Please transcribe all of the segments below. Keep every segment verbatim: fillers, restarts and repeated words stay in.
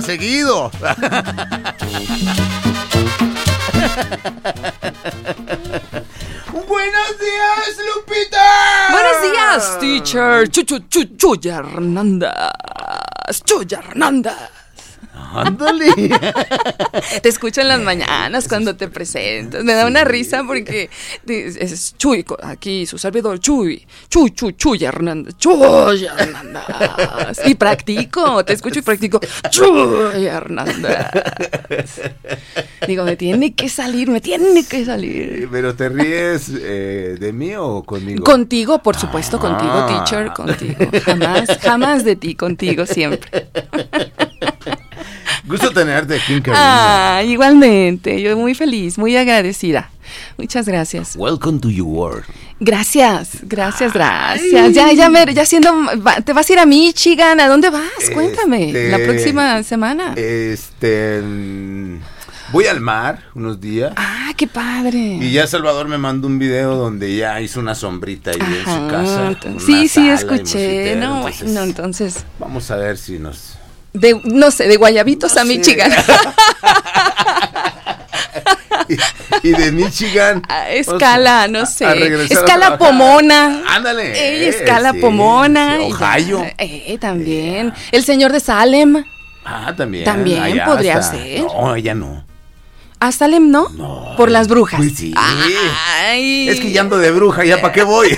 seguido. Buenos días, Lupita. Buenos días, teacher. Chuchu, chuchu, Chuya Hernández. Chuya Hernández. Ándale. Te escucho en las mañanas cuando te presentas. Me da una risa porque es Chuy, aquí su servidor Chuy. Chuy, Chuy, Chuy Hernández. Chuy Hernández. Y practico, te escucho y practico. Chuy Hernández. Digo, me tiene que salir, me tiene que salir. ¿Pero te ríes eh, de mí o conmigo? Contigo, por supuesto, ah. contigo, teacher, contigo. Jamás, jamás de ti, contigo siempre. Gusto tenerte aquí en cabina. Ah, igualmente, yo muy feliz, muy agradecida. Muchas gracias. Welcome to your world. Gracias, gracias, gracias. Ay. Ya, ya, me, ya siendo, ¿te vas a ir a Michigan? ¿A dónde vas? Este, Cuéntame, la próxima semana. Este, voy al mar unos días. Ah, qué padre. Y ya Salvador me mandó un video donde ya hizo una sombrita ahí en su casa. Sí, sí, escuché. No, entonces, bueno, entonces. Vamos a ver si nos... De, no sé, de Guayabitos no a sé. Michigan. y, y de Michigan. A escala, no sé. A escala Pomona. Ándale. Eh, escala sí, Sí, Pomona. Ohio. Eh, también. Yeah. El señor de Salem. Ah, también. También allá podría hasta, ser. No, ella no. ¿A Salem no? No. Por las brujas. Pues sí. Ay. Es que ya ando de bruja, ¿ya para qué voy?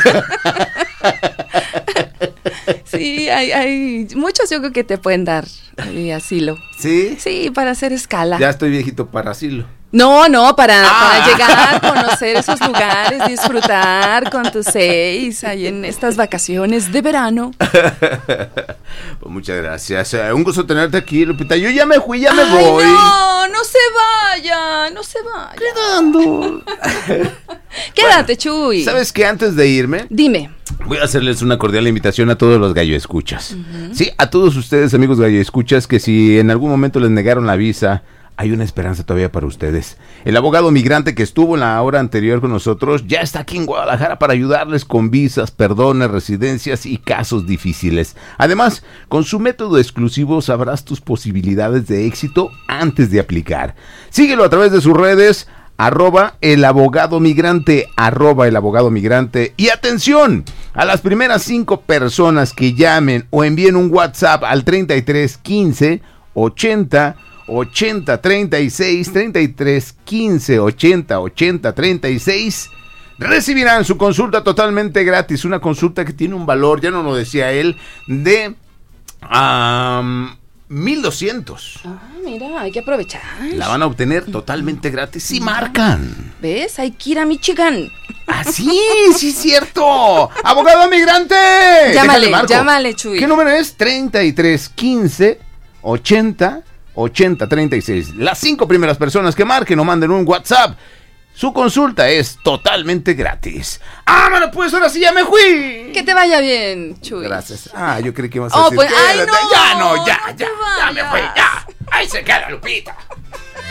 Sí, hay, hay muchos yo creo que te pueden dar eh, asilo. ¿Sí? Sí, para hacer escala. Ya estoy viejito para asilo. No, no, para, ah. para llegar, conocer esos lugares, disfrutar con tus seis ahí en estas vacaciones de verano. Pues muchas gracias. Un gusto tenerte aquí, Lupita. Yo ya me fui, ya me Ay, voy. No, no se vaya, no se vaya. Quedando. Quédate, bueno, Chuy. ¿Sabes qué? Antes de irme, dime. Voy a hacerles una cordial invitación a todos los gallo escuchas. Uh-huh. Sí, a todos ustedes, amigos gallo escuchas, que si en algún momento les negaron la visa, hay una esperanza todavía para ustedes. El abogado migrante que estuvo en la hora anterior con nosotros ya está aquí en Guadalajara para ayudarles con visas, perdones, residencias y casos difíciles. Además, con su método exclusivo sabrás tus posibilidades de éxito antes de aplicar. Síguelo a través de sus redes, arroba el abogado migrante, arroba el abogado migrante. Y atención, a las primeras cinco personas que llamen o envíen un WhatsApp al treinta y tres quince ochenta ochenta treinta y seis, treinta y tres quince ochenta ochenta treinta y seis, recibirán su consulta totalmente gratis, una consulta que tiene un valor, ya no lo decía él, de um, mil doscientos. Ah, mira, hay que aprovechar. La van a obtener totalmente gratis si marcan. ¿Ves? Hay que ir a Michigan. Ah, sí, sí es cierto. Abogado migrante. Llámale, llámale, Chuy. ¿Qué número es? treinta y tres quince ochenta ochenta treinta y seis. Las cinco primeras personas que marquen o manden un WhatsApp, su consulta es totalmente gratis. ¡Ah, bueno, pues ahora sí ya me fui! Que te vaya bien, Chuy. Gracias. Ah, yo creí que ibas a oh, decir, pues, ay, no, ya no, ya, no ya, ya me fui, ya. Ahí se queda Lupita.